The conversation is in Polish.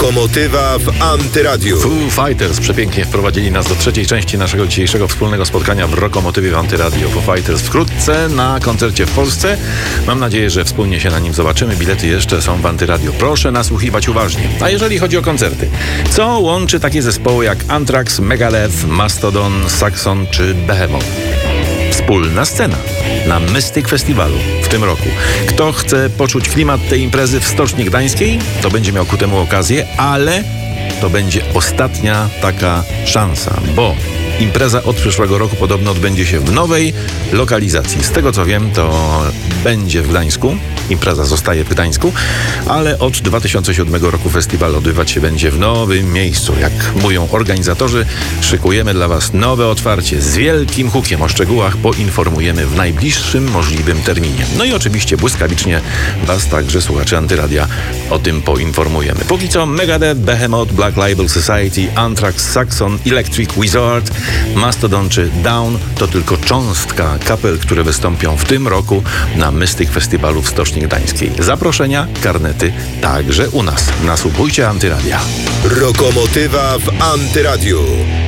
Lokomotywa w Antyradiu. Foo Fighters przepięknie wprowadzili nas do trzeciej części naszego dzisiejszego wspólnego spotkania w Lokomotywie w Antyradio. Foo Fighters wkrótce na koncercie w Polsce. Mam nadzieję, że wspólnie się na nim zobaczymy. Bilety jeszcze są w Antyradio. Proszę nasłuchiwać uważnie. A jeżeli chodzi o koncerty, co łączy takie zespoły jak Anthrax, Megadeth, Mastodon, Saxon czy Behemoth? Wspólna scena na Mystic Festiwalu w tym roku. Kto chce poczuć klimat tej imprezy w Stoczni Gdańskiej, to będzie miał ku temu okazję, ale to będzie ostatnia taka szansa, bo impreza od przyszłego roku podobno odbędzie się w nowej lokalizacji. Z tego co wiem, to będzie w Gdańsku. Impreza zostaje w Gdańsku, ale od 2007 roku festiwal odbywać się będzie w nowym miejscu. Jak mówią organizatorzy, szykujemy dla Was nowe otwarcie z wielkim hukiem. O szczegółach poinformujemy w najbliższym możliwym terminie. No i oczywiście błyskawicznie Was także, słuchaczy Antyradia, o tym poinformujemy. Póki co Megadeth, Behemoth, Black Label Society, Anthrax, Saxon, Electric Wizard, Mastodon czy Down to tylko cząstka kapel, które wystąpią w tym roku na Mystic Festiwalu w Stoczni Gdańskiej. Zaproszenia, karnety także u nas. Nasłuchujcie Antyradia. Lokomotywa w Antyradiu.